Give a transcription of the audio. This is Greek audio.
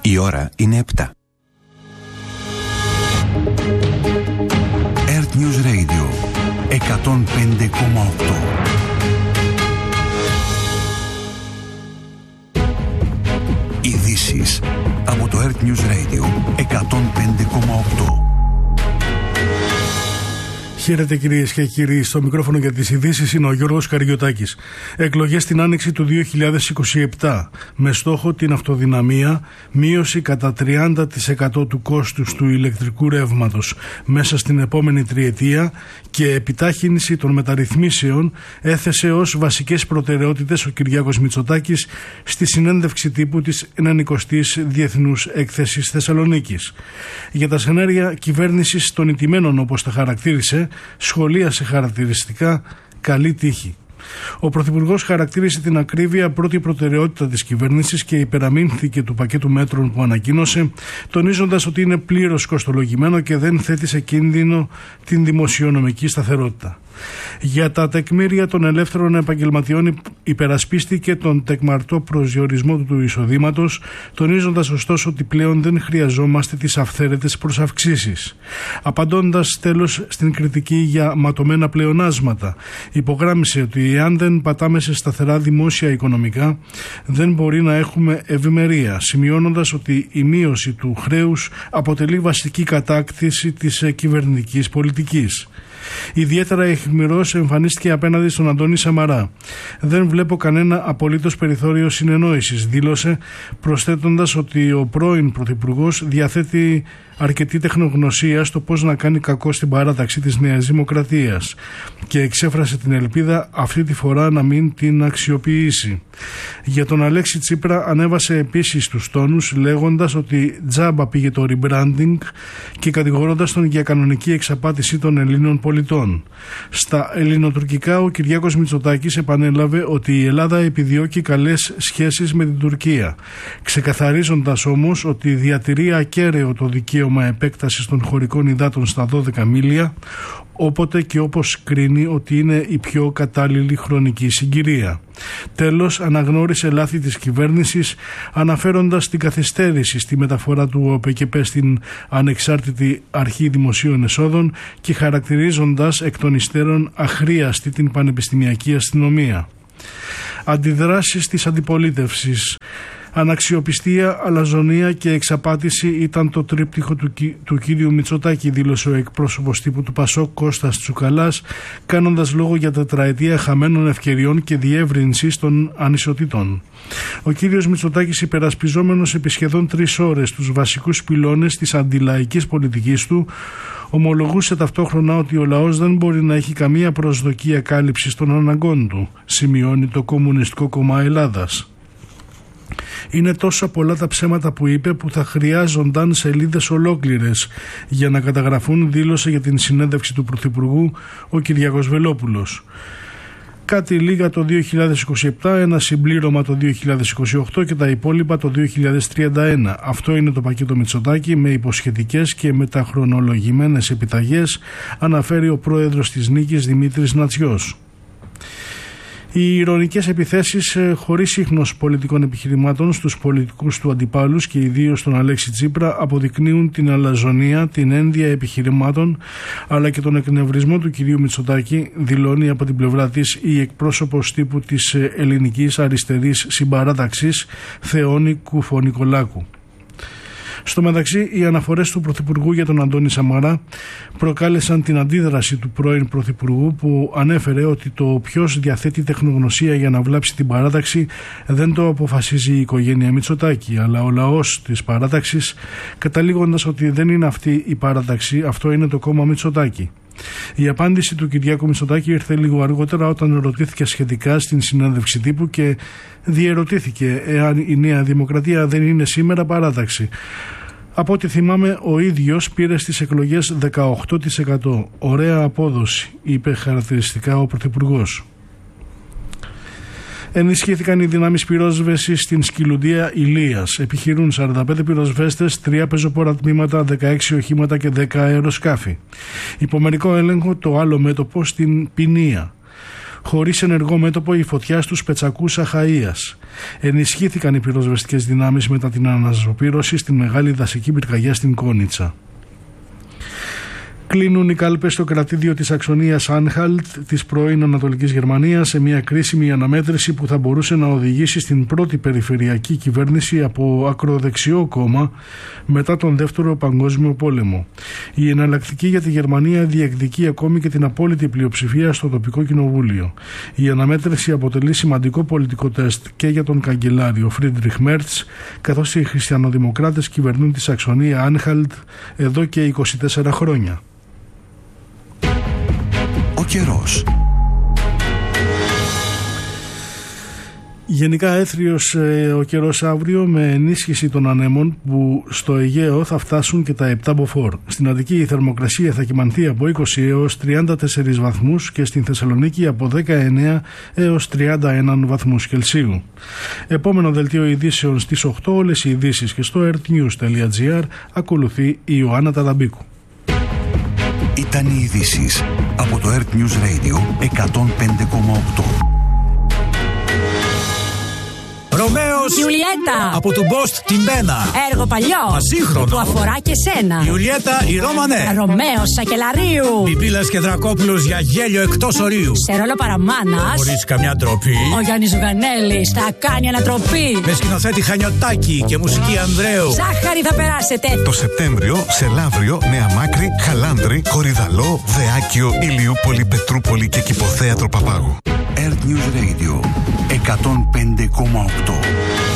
Η ώρα είναι 7. Earth News Radio 105,8. Ειδήσεις από το Earth News Radio 105,8. Χαίρετε κυρίες και κύριοι, στο μικρόφωνο για τις ειδήσεις είναι ο Γιώργος Καριωτάκης. Εκλογές την άνοιξη του 2027 με στόχο την αυτοδυναμία, μείωση κατά 30% του κόστους του ηλεκτρικού ρεύματος μέσα στην επόμενη τριετία και επιτάχυνση των μεταρρυθμίσεων έθεσε ως βασικές προτεραιότητες ο Κυριάκος Μητσοτάκης στη συνέντευξη τύπου της 90ης Διεθνούς Έκθεσης Θεσσαλονίκης. Για τα σενάρια κυβέρνησης των ηττημένων, όπως τα χαρακτήρισε, σχολίασε χαρακτηριστικά καλή τύχη. Ο Πρωθυπουργός χαρακτήρισε την ακρίβεια πρώτη προτεραιότητα της κυβέρνησης και υπεραμείνθηκε του πακέτου μέτρων που ανακοίνωσε, τονίζοντας ότι είναι πλήρως κοστολογημένο και δεν θέτει σε κίνδυνο την δημοσιονομική σταθερότητα. Για τα τεκμήρια των ελεύθερων επαγγελματιών υπερασπίστηκε τον τεκμαρτό προσδιορισμό του εισοδήματος, τονίζοντας ωστόσο ότι πλέον δεν χρειαζόμαστε τις αυθαίρετες προσαυξήσεις. Απαντώντας τέλος στην κριτική για ματωμένα πλεονάσματα, υπογράμμισε ότι εάν δεν πατάμε σε σταθερά δημόσια οικονομικά, δεν μπορεί να έχουμε ευημερία, σημειώνοντας ότι η μείωση του χρέους αποτελεί βασική κατάκτηση της κυβερνητικής πολιτικής. Ιδιαίτερα αιχμηρός εμφανίστηκε απέναντι στον Αντώνη Σαμαρά. «Δεν βλέπω κανένα απολύτως περιθώριο συνεννόησης», δήλωσε, προσθέτοντας ότι ο πρώην Πρωθυπουργός διαθέτει αρκετή τεχνογνωσία στο πώς να κάνει κακό στην παράταξη της Νέας Δημοκρατίας και εξέφρασε την ελπίδα αυτή τη φορά να μην την αξιοποιήσει. Για τον Αλέξη Τσίπρα ανέβασε επίσης τους τόνους, λέγοντας ότι τζάμπα πήγε το rebranding και κατηγορώντας τον για κανονική εξαπάτηση των Ελλήνων πολιτών. Στα ελληνοτουρκικά ο Κυριάκος Μητσοτάκης επανέλαβε ότι η Ελλάδα επιδιώκει καλές σχέσεις με την Τουρκία, ξεκαθαρίζοντας όμως ότι διατηρεί ακέραιο το δικαίωμα επέκτασης των χωρικών υδάτων στα 12 μίλια, όποτε και όπως κρίνει ότι είναι η πιο κατάλληλη χρονική συγκυρία. Τέλος, αναγνώρισε λάθη της κυβέρνησης, αναφέροντας την καθυστέρηση στη μεταφορά του ΟΠΕΚΕΠ στην Ανεξάρτητη Αρχή Δημοσίων Εσόδων και χαρακτηρίζοντας εκ των υστέρων αχρίαστη την πανεπιστημιακή αστυνομία. Αντιδράσεις της αντιπολίτευσης. Αναξιοπιστία, αλαζονία και εξαπάτηση ήταν το τρίπτυχο του κύριου Μητσοτάκη, δήλωσε ο εκπρόσωπος τύπου του ΠΑΣΟΚ Κώστας Τσουκαλάς, κάνοντας λόγο για τετραετία χαμένων ευκαιριών και διεύρυνσης των ανισοτήτων. Ο κύριος Μητσοτάκης, υπερασπιζόμενος επί σχεδόν 3 ώρες τους βασικούς πυλώνες της αντιλαϊκής πολιτικής του, ομολογούσε ταυτόχρονα ότι ο λαός δεν μπορεί να έχει καμία προσδοκία κάλυψης των αναγκών του, σημειώνει το Κομμουνιστικό Κόμμα Ελλάδας. Είναι τόσα πολλά τα ψέματα που είπε που θα χρειάζονταν σελίδες ολόκληρες για να καταγραφούν, δήλωσε για την συνέντευξη του Πρωθυπουργού ο Κυριάκος Βελόπουλος. Κάτι λίγα το 2027, ένα συμπλήρωμα το 2028 και τα υπόλοιπα το 2031. Αυτό είναι το πακέτο Μητσοτάκη με υποσχετικές και μεταχρονολογημένες επιταγές, αναφέρει ο πρόεδρος της Νίκης Δημήτρης Νατσιός. Οι ειρωνικές επιθέσεις χωρίς ίχνος πολιτικών επιχειρημάτων στους πολιτικούς του αντιπάλους και ιδίως τον Αλέξη Τσίπρα αποδεικνύουν την αλαζονία, την ένδια επιχειρημάτων αλλά και τον εκνευρισμό του κυρίου Μητσοτάκη, δηλώνει από την πλευρά της η εκπρόσωπος τύπου της ελληνικής αριστερής συμπαράταξης Θεόνη Κουφονικολάκου. Στο μεταξύ, οι αναφορές του Πρωθυπουργού για τον Αντώνη Σαμαρά προκάλεσαν την αντίδραση του πρώην Πρωθυπουργού, που ανέφερε ότι το ποιος διαθέτει τεχνογνωσία για να βλάψει την παράταξη δεν το αποφασίζει η οικογένεια Μητσοτάκη, αλλά ο λαός της παράταξης, καταλήγοντας ότι δεν είναι αυτή η παράταξη, αυτό είναι το κόμμα Μητσοτάκη. Η απάντηση του Κυριάκου Μητσοτάκη ήρθε λίγο αργότερα, όταν ρωτήθηκε σχετικά στην συνέντευξη τύπου και διερωτήθηκε εάν η Νέα Δημοκρατία δεν είναι σήμερα παράταξη. Από ό,τι θυμάμαι, ο ίδιος πήρε στις εκλογές 18%. Ωραία απόδοση, είπε χαρακτηριστικά ο Πρωθυπουργός. Ενισχύθηκαν οι δυνάμεις πυρόσβεσης στην Σκυλουντία Ηλίας. Επιχειρούν 45 πυροσβέστες, 3 πεζοπόρα τμήματα, 16 οχήματα και 10 αεροσκάφη. Υπομερικό έλεγχο το άλλο μέτωπο στην Ποινία. χωρίς ενεργό μέτωπο η φωτιά στους πετσακούς Αχαΐας. Ενισχύθηκαν οι πυροσβεστικές δυνάμεις μετά την αναζωπήρωση στην μεγάλη δασική πυρκαγιά στην Κόνιτσα. Κλείνουν οι κάλπες στο κρατήδιο της Αξονίας Άνχαλτ της πρώην Ανατολικής Γερμανίας σε μια κρίσιμη αναμέτρηση που θα μπορούσε να οδηγήσει στην πρώτη περιφερειακή κυβέρνηση από ακροδεξιό κόμμα μετά τον Δεύτερο Παγκόσμιο Πόλεμο. Η εναλλακτική για τη Γερμανία διεκδικεί ακόμη και την απόλυτη πλειοψηφία στο τοπικό κοινοβούλιο. Η αναμέτρηση αποτελεί σημαντικό πολιτικό τεστ και για τον καγκελάριο Φρίντριχ Μέρτς, καθώς οι χριστιανοδημοκράτες κυβερνούν τη Σαξονία Άνχαλτ εδώ και 24 χρόνια. Ο καιρός. Γενικά έθριος ο καιρός αύριο με ενίσχυση των ανέμων που στο Αιγαίο θα φτάσουν και τα 7 μποφόρ. Στην Αττική η θερμοκρασία θα κυμανθεί από 20 έως 34 βαθμούς και στην Θεσσαλονίκη από 19 έως 31 βαθμούς Κελσίου. Επόμενο δελτίο ειδήσεων στις 8, όλες οι ειδήσεις και στο earthnews.gr. Ακολουθεί η Ιωάννα Ταλαμπίκου. Ήταν οι ειδήσεις από το Earth News Radio 105,8. Ρωμαίος Ιουλιέτα από του Μπόστ την Πένα. Έργο παλιό Ασύγχρονο που αφορά και σένα. Ιουλιέτα η Ρώμανε. Ρωμαίος Σακελαρίου. Πιπίλας και Δρακόπουλος για γέλιο εκτός ορίου. Σε ρόλο παραμάνας Χωρίς καμιά ντροπή. ο Γιάννης Ζουγανέλης θα κάνει ανατροπή. Με σκηνοθέτη Χανιωτάκη και μουσική Ανδρέου. Ζάχαρη θα περάσετε. Το Σεπτέμβριο σε Λαύριο, Νέα Μάκρη, Χαλάνδρη, Κορυδαλό, Δεάκιο, Ηλιούπολη, Πετρούπολη και Κηποθέατρο Παπάγου. Earth News Radio 105,8.